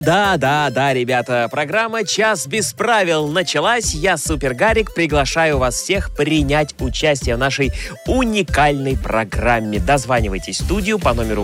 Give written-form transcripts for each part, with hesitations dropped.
Да, ребята, программа «Час без правил» началась. Я, Супер Гарик, приглашаю вас всех принять участие в нашей уникальной программе. Дозванивайтесь в студию по номеру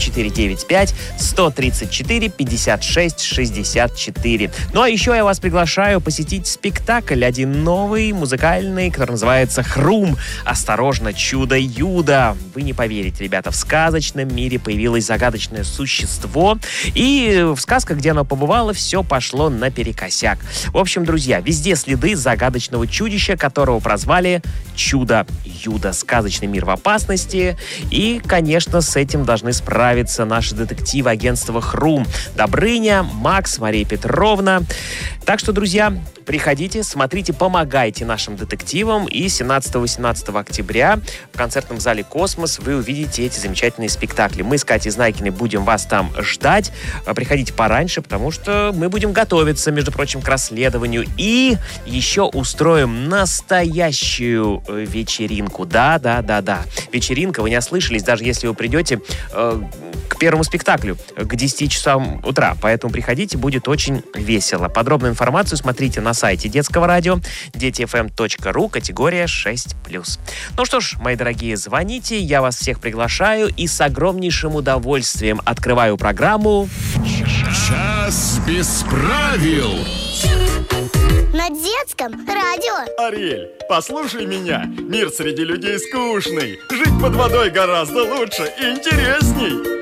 8495-134-56-64. Ну а еще я вас приглашаю посетить спектакль, один новый, музыкальный, который называется «Хрум». Осторожно, чудо-юдо. Вы не поверите, ребята, в сказочном мире появилось загадочное существо, и в сказках, где оно побывало, все пошло наперекосяк. В общем, друзья, везде следы загадочного чудища, которого прозвали Чудо-Юдо. Сказочный мир в опасности. И, конечно, с этим должны справиться наши детективы агентства «Хрум». Добрыня, Макс, Мария Петровна. Так что, друзья, приходите, смотрите, помогайте нашим детективам. И 17-18 октября в концертном зале «Космос» вы увидите эти замечательные спектакли. Мы с Катей Знайкиной будем вас там ждать. Приходите пораньше, потому что мы будем готовиться, между прочим, к расследованию. И еще устроим настоящую вечеринку. Да. Вечеринка, вы не ослышались, даже если вы придете к первому спектаклю к 10 часам утра. Поэтому приходите, будет очень весело. Подробную информацию смотрите на сайте детского радио детифм.ру, категория 6+. Ну что ж, мои дорогие, звоните, я вас всех приглашаю и с огромнейшим удовольствием открываю программу «Час без правил» на детском радио. Ариэль, послушай меня. Мир среди людей скучный. Жить под водой гораздо лучше и интересней.